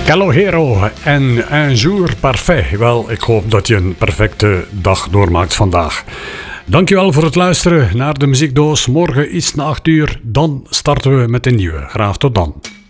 Calogero en Un jour parfait. Wel, ik hoop dat je een perfecte dag doormaakt vandaag. Dankjewel voor het luisteren naar de Muziekdoos. Morgen iets na 8 uur, dan starten we met een nieuwe. Graag tot dan.